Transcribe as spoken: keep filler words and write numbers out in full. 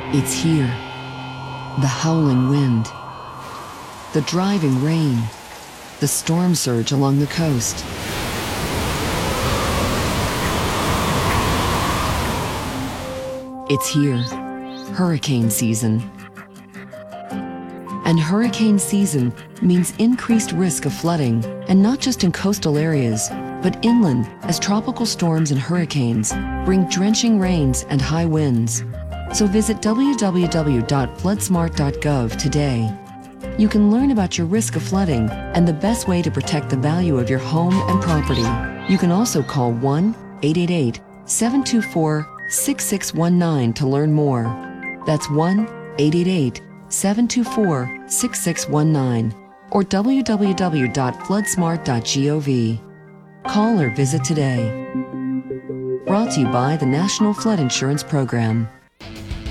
It's here. The howling wind, the driving rain, the storm surge along the coast. It's here, hurricane season. And hurricane season means increased risk of flooding, and not just in coastal areas, but inland, as tropical storms and hurricanes bring drenching rains and high winds. So visit w w w dot flood smart dot gov today. You can learn about your risk of flooding and the best way to protect the value of your home and property. You can also call one eight eight eight, seven two four, six six one nine to learn more. That's one eight eight eight, seven two four, six six one nine or w w w dot flood smart dot gov. Call or visit today. Brought to you by the National Flood Insurance Program.